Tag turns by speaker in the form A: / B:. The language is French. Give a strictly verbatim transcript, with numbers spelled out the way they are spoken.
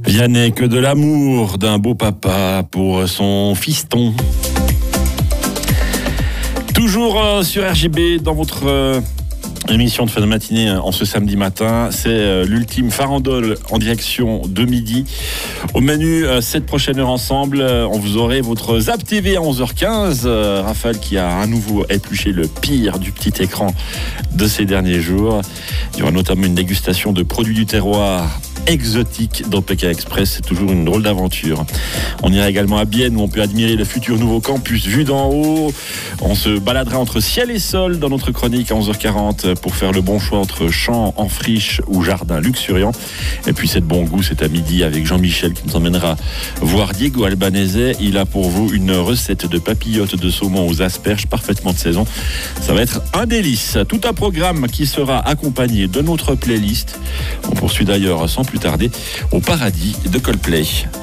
A: Yannick, de l'amour d'un beau papa pour son fiston. Toujours euh, sur R G B dans votre euh, émission de fin de matinée en ce samedi matin. C'est euh, l'ultime farandole en direction de midi. Au menu, euh, cette prochaine heure ensemble, euh, on vous aurez votre Zap T V à onze heures quinze. Euh, Raphaël qui a à nouveau épluché le pire du petit écran de ces derniers jours. Il y aura notamment une dégustation de produits du terroir exotique dans P K Express, c'est toujours une drôle d'aventure. On ira également à Bienne où on peut admirer le futur nouveau campus vu d'en haut. On se baladera entre ciel et sol dans notre chronique à onze heures quarante pour faire le bon choix entre champs en friche ou jardin luxuriant. Et puis c'est de bon goût, c'est à midi avec Jean-Michel qui nous emmènera voir Diego Albanese. Il a pour vous une recette de papillotes de saumon aux asperges parfaitement de saison. Ça va être un délice. Tout un programme qui sera accompagné de notre playlist. On poursuit d'ailleurs sans plus tarder au paradis de Coldplay.